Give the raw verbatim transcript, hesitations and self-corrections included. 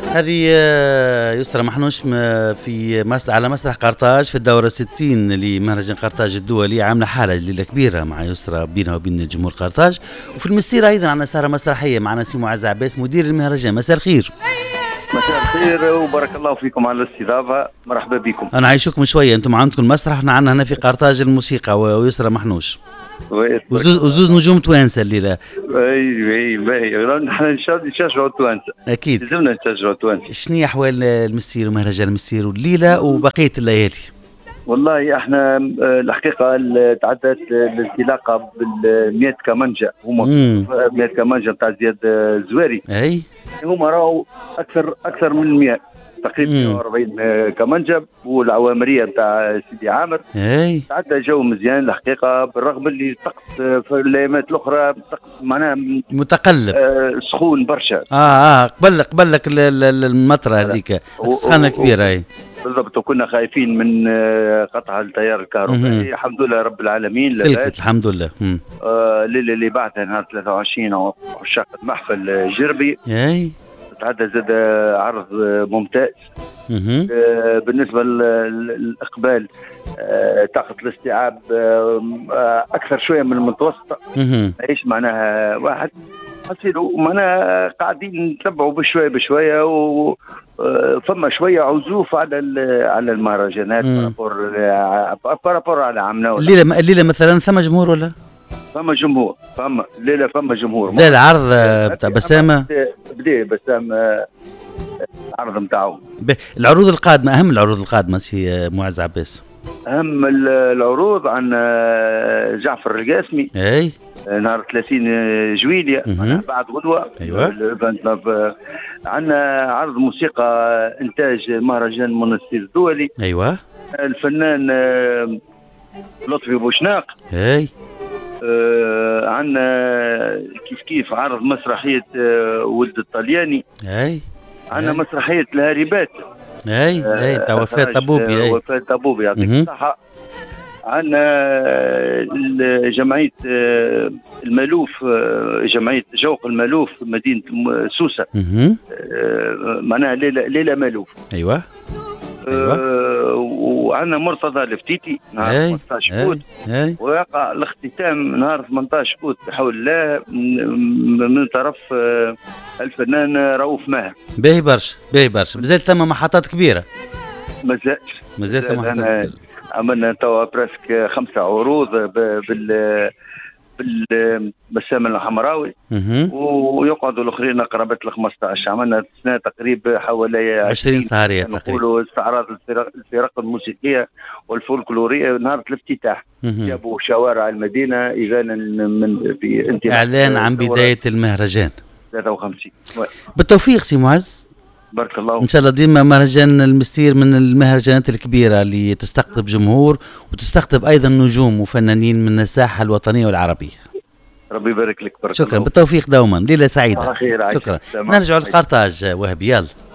هذه آه، يسرى محنوش م- في مس... على مسرح قرطاج في الدورة ستين لمهرجان قرطاج الدولي، عاملة حالة ليلة كبيرة مع يسرى بينها وبين جمهور قرطاج. وفي المسيرة أيضا عندنا سهرة مسرحية معنا سي معز عباس مدير المهرجان. مساء الخير. مساء الخير وبارك الله فيكم على الاستضافة، مرحبا بكم. أنا عايشكم شوية، أنتم عندكم المسرح، احنا عندنا هنا في قرطاج الموسيقى و- ويسرى محنوش وزوز, وزوز نجوم توانسة الليلة. اي اي باهي، نحن نشجعوا التوانسة، أكيد. لازمنا نشجعوا التوانسة. شنو أحوال المسير ومهرجان المسير والليلة وبقية الليالي؟ والله احنا آه، الحقيقة ال- تعدت الانطلاقة بالمئة كمانجة، هما مم. مئة كمانجة نتاع زياد آه، زواري، أي هما راهو أكثر أكثر من مئة، تقريبا مم. مئة وأربعين كمانجة، والعوامرية نتاع سيدي عامر. أي تعدى جو مزيان الحقيقة، بالرغم اللي الطقس في الأيامات الأخرى الطقس معناها متقلب. آه، سخون برشا. اه اه قبل قبل لك ال- ال- المطره هذيك و- السخانه و- الكبيره هي. بالضبط، وكنا خايفين من آه، قطع التيار مهم. الكهربائي، الحمد لله رب العالمين سلكت لبات. الحمد لله. مم. آه، الليله اللي بعدها نهار ثلاثة وعشرين أو عشاق محفل جربي، اي تعدى زاد عرض آه، ممتاز. مهم. آه، بالنسبه لل- للاقبال، آه، طاقه الاستيعاب آه، آه، اكثر شويه من المتوسط. مهم. ايش معناها واحد حسيلو معناها قاعدين نتبعوا بشويه بشويه، و آه، فما شويه عزوف على ال- على المهرجانات مم. بارابور آه، بارابور على عمنا. الليله الليله مثلا ثم جمهور ولا؟ فما جمهور، فما الليله فما جمهور. بدا العرض آه، بتاع بسامه. بدا بسام آه، العرض نتاعو. ب- العروض القادمه، اهم العروض القادمه سي آه، معز عباس. اهم ال- العروض عن آه، جعفر القاسمي اي نهار ثلاثين جويلية مهم. بعد غدوة. أيوة. ال تسعة عشر عندنا عرض موسيقى إنتاج مهرجان منسير الدولي، ايوه الفنان آه، لطفي بوشناق. اي آه، عندنا كيف كيف عرض مسرحية آه، ولد الطلياني. اي عندنا أي. مسرحية الهاربات، اي اي بتاع وفاه إخراج، ابوبي. آه، اي وفاة أبوبي يعطيك مهم. الصحة. عندنا جمعية آه، المالوف، آه، جمعية جوق المالوف مدينة م- سوسة، مهم. آه، معناها ليلة ليلة مالوف. ايوه أيوة. آه، وعندنا مرتضى الفتيتي نهار اي خمسطاش اي اوت، اي ويقع الاختتام نهار ثمانطاش اوت بحول الله من من طرف آه، الفنان رؤوف ماهر. باهي برشا باهي برشا، مازال ثم محطات كبيره، مازال مازال ثم محطات أنا كبيره. عملنا توا برسك خمسة عروض ب- بال بال بسام الحمراوي، مهم. ويقعدوا الاخرين قرابه ال خمسطاش. عملنا سنه تقريبا حوالي عشرين سهريه تقريبا. نقولوا استعراض الفرق, الفرق الموسيقيه والفولكلوريه نهار الافتتاح. مهم. جابوا شوارع المدينه اذانا من في انطلاق اعلان عن دورة بدايه المهرجان. ثلاثة وخمسين. بالتوفيق سي معز، بارك الله. ان شاء الله ديما مهرجان المسير من المهرجانات الكبيره اللي تستقطب جمهور وتستقطب ايضا نجوم وفنانين من الساحه الوطنيه والعربيه. ربي يبارك لك. بارك شكرا، الله. بالتوفيق دوما، ليله سعيده. خير، عايشك. شكرا. تمام. نرجع لقرطاج وهبي، يلا.